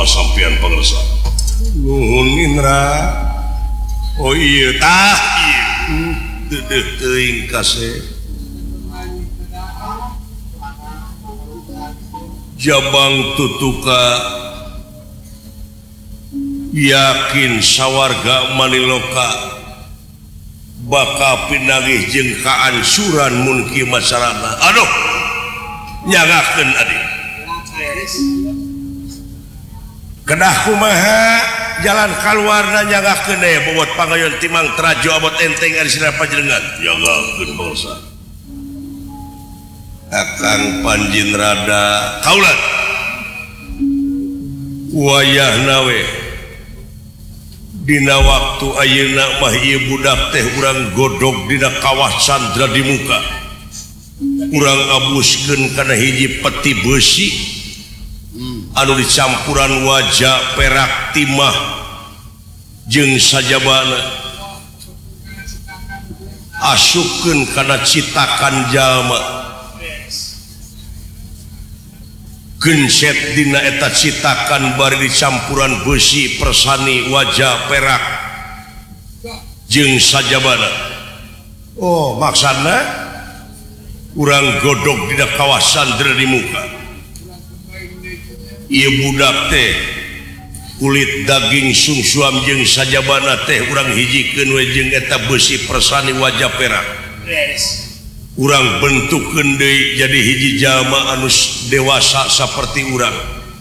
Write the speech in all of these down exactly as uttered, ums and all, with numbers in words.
kumaha sampean pangersa? Nuhun Indra. Oh iya tah ieu. Deudeuh teuing kasih. Jabang tutuka yakin sawarga Maniloka bakal pinagih jeung kaansuran mun kieu masyarakat. Aduh, nyagakeun adik. Kedah kumaha jalan kaluarna nyagakeun deui bobot pangayon timang trajo abot enteng ari sira panjenengan. Nyagakeun bangsa. Akang Panjin Rada kaulan wayahna we dina waktu ayeuna mah ieu budak teh urang godog dina kawah Sandra di muka urang abuskeun kana hiji peti besi anu dicampuran wajah perak timah jeung sajabana asupkeun kana citakan jalma genset dina eta citakan bari dicampuran besi persani wajah perak jeung sajabana. Oh maksudna urang godog dina kawasan di muka ieu budak teh kulit daging sungsuam jeung sajabana teh urang hijikeun we jeung eta besi persani wajah perak. Urang bentukeun deui jadi hiji jalma anu dewasa saperti urang.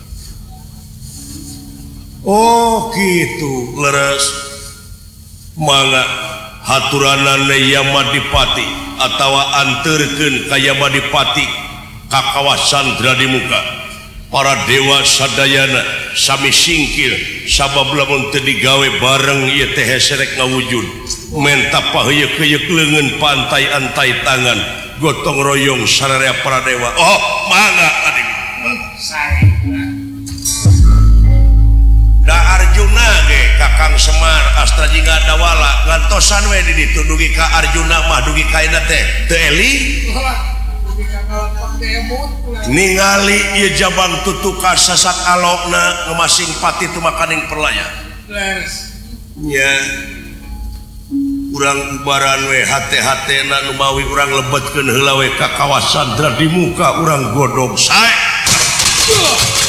Oh kitu leres. Mangga haturanana Yamadipati atawa anteurkeun ka Yamadipati ka kawasan Dradi Muka. Para dewa sadayana sami singkir sabab lamun teu digawe bareng ieu teh serek ngawujud. Menta paheuyeuh-heuyeuh leungeun pantai antai tangan gotong royong sararea para dewa. Oh mangga adik da Arjuna ge Kakang Semar Astra Jingga Dawala ngantosan we di ditu dugi ka Arjuna mah dugi ka ina teh teu eli ningali ieu jabang tutuka sasat alokna ngemasing pati tu makaning perlaya nya urang ubaran we hate-hatena nu mawi urang lebetkeun heula we ka kawasan Dradi Muka urang godog sae